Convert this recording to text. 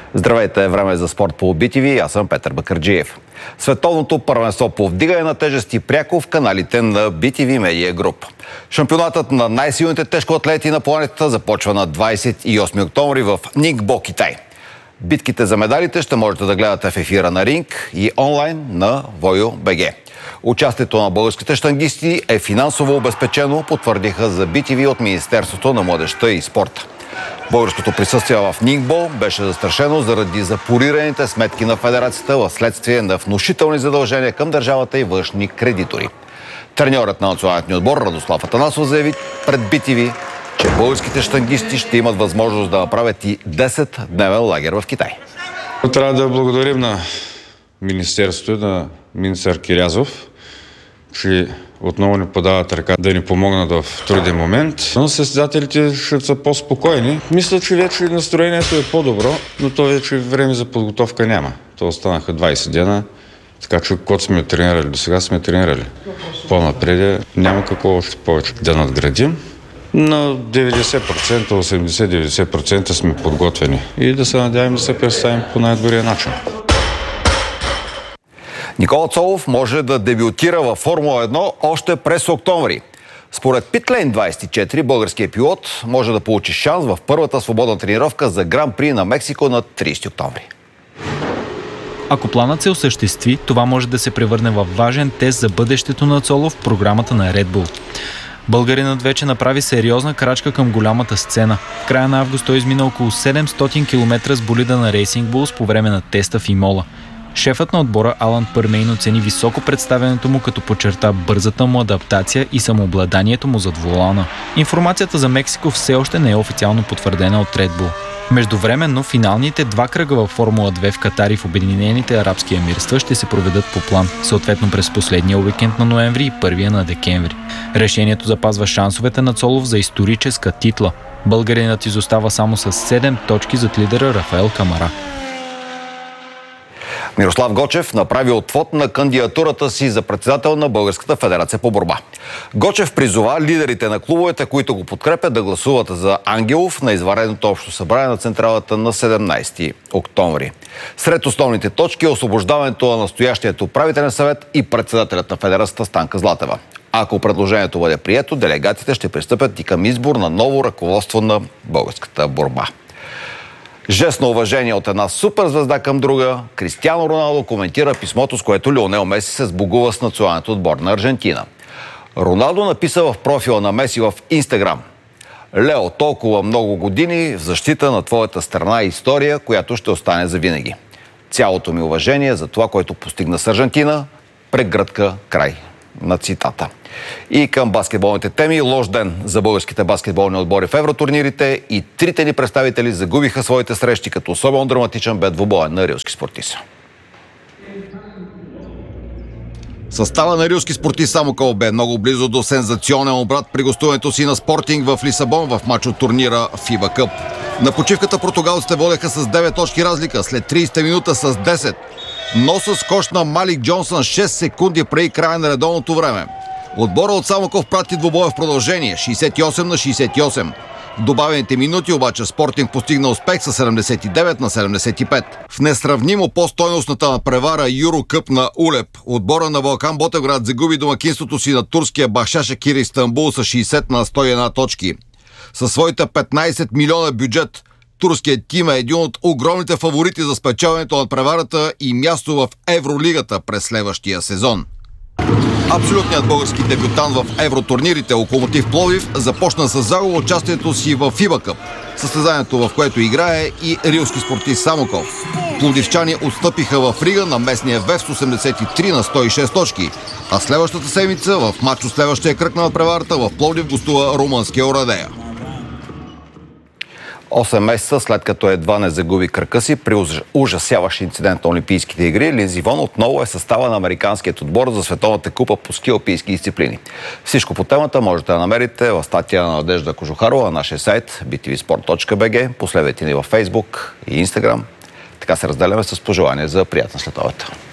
Здравейте, време за спорт по BTV, аз съм Петър Бакърджиев. Световното първенство по вдигане на тежести пряко в каналите на BTV Media Group. Шампионатът на най-силните тежкоатлети на планетата започва на 28 октомври в Нингбо, Китай. Битките за медалите ще можете да гледате в ефира на Ринг и онлайн на Voyo.bg. Участието на българските щангисти е финансово обезпечено, потвърдиха за BTV от Министерството на младежта и спорта. Българското присъствие в Нингбо беше застрашено заради запорираните сметки на федерацията в следствие на внушителни задължения към държавата и външни кредитори. Треньорът на националния отбор Радослав Атанасов заяви пред BTV, че българските щангисти ще имат възможност да направят и 10-дневен лагер в Китай. Трябва да благодарим на Министерството, на министър Кирязов, че отново ни подават ръка да ни помогнат в труден момент. Но състезателите ще са по-спокойни. Мисля, че вече настроението е по-добро, но то вече време за подготовка няма. То останаха 20 дена, така че когато сме тренирали до сега, сме тренирали. По-напред няма какво още повече да надградим. На 90%, 80-90% сме подготвени и да се надяваме да се представим по най-добрия начин. Никола Цолов може да дебютира във Формула 1 още през октомври. Според Питлейн 24, българският пилот може да получи шанс в първата свободна тренировка за Гран При на Мексико на 30 октомври. Ако планът се осъществи, това може да се превърне в важен тест за бъдещето на Цолов в програмата на Red Bull. Българинът вече направи сериозна крачка към голямата сцена. В края на август той измина около 700 км с болида на Racing Bulls по време на теста в Имола. Шефът на отбора Алан Пърмейн оцени високо представянето му, като подчерта бързата му адаптация и самообладанието му зад волана. Информацията за Мексико все още не е официално потвърдена от Red Bull. Междувременно, финалните два кръга във Формула 2 в Катар и в Обединените арабски емирства ще се проведат по план, съответно през последния уикенд на ноември и първия на декември. Решението запазва шансовете на Цолов за историческа титла. Българинът изостава само с 7 точки зад лидера Рафаел Камара. Мирослав Гочев направи отвод на кандидатурата си за председател на Българската федерация по борба. Гочев призова лидерите на клубовете, които го подкрепят, да гласуват за Ангелов на извънредното общо събрание на централата на 17 октомври. Сред основните точки е освобождаването на настоящият управителен съвет и председателят на федерацията Станка Златева. Ако предложението бъде прието, делегатите ще пристъпят и към избор на ново ръководство на българската борба. Жест на уважение от една суперзвезда към друга, Кристиано Роналдо коментира писмото, с което Лионел Меси се сбогува с националният отбор на Аржентина. Роналдо написа в профила на Меси в Инстаграм: "Лео, толкова много години в защита на твоята страна и история, която ще остане завинаги. Цялото ми уважение за това, което постигна с Аржентина", прегръдка, край на цитата. И към баскетболните теми: лош ден за българските баскетболни отбори в евротурнирите и трите ни представители загубиха своите срещи, като особено драматичен бе двубоен на Рилски Спортист. Състава на Рилски Спортист Самоков бе много близо до сензационен обрат при гостуването си на Спортинг в Лисабон в мач от турнира FIBA Cup. На почивката португалците водеха с 9 точки разлика, след 30 минута с 10. Но с кош на Малик Джонсън 6 секунди преди края на редовното време. Отбора от Самоков прати двубоя в продължение 68-68. В добавените минути обаче Спортинг постигна успех с 79-75. В несравнимо по-стойностната превара Юрокъп на Улеп, отбора на Балкан Ботевград загуби домакинството си на турския Бахшашекир Истанбул с 60-101 точки. Със своите 15 милиона бюджет, турският тим е един от огромните фаворити за спечелването на преварата и място в Евролигата през следващия сезон. Абсолютният български дебютант в евротурнирите Локомотив Пловдив започна с загуба участието си в FIBA Cup, състезанието, в което играе и Рилски Спортист Самоков. Пловдивчани отстъпиха в Рига на местния ВЕФ с 83-106 точки, а следващата седмица в матч от следващия кръг на преварата в Пловдив гостува румънския Орадея. 8 месеца след като едва не загуби кръка си при ужасяващ инцидент на Олимпийските игри, Линдзи Вон отново е състава на американският отбор за Световната купа по ски алпийски дисциплини. Всичко по темата можете да намерите в статия на Надежда Кожухарова на нашия сайт btvsport.bg. Последвайте ни във Facebook и Instagram. Така се разделяме с пожелания за приятна след обед.